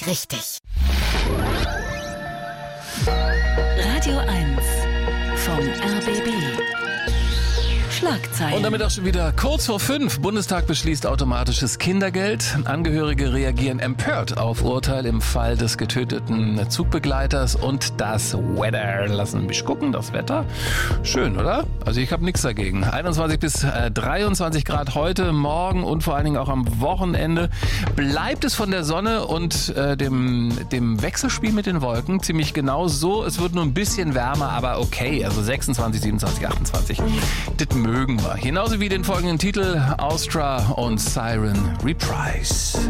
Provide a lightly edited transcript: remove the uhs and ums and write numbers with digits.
richtig. Radio 1 vom RBB. Schlagzeilen. Und damit auch schon wieder kurz vor 5. Bundestag beschließt automatisches Kindergeld. Angehörige reagieren empört auf Urteil im Fall des getöteten Zugbegleiters. Und das Wetter. Lassen Sie mich gucken, das Wetter. Schön, oder? Also ich habe nichts dagegen. 21 bis 23 Grad heute, morgen und vor allen Dingen auch am Wochenende. Bleibt es von der Sonne und dem Wechselspiel mit den Wolken ziemlich genau so. Es wird nur ein bisschen wärmer, aber okay. Also 26, 27, 28. Das mögen wir. Genauso wie den folgenden Titel Austra und Siren Reprise.